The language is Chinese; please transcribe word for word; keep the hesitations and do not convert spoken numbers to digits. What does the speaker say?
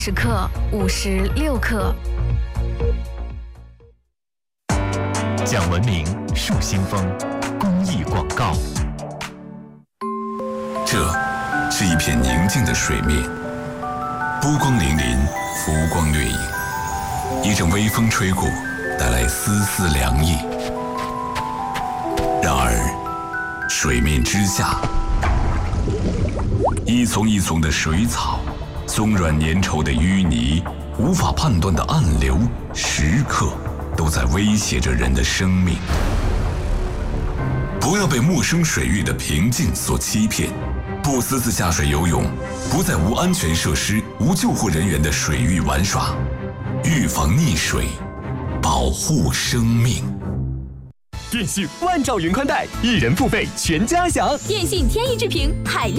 十克、五十六克。 讲文明树新风公益广告。 这是一片宁静的水面，波光粼粼，浮光掠影。一阵微风吹过，带来丝丝凉意。然而，水面之下，一丛一丛的水草，松软粘稠的淤泥，无法判断的暗流，时刻都在威胁着人的生命。不要被陌生水域的平静所欺骗，不私自下水游泳，不在无安全设施、无救护人员的水域玩耍，预防溺水，保护生命。 电信万兆云宽带，一人付费全家享。 电信天翼智屏海量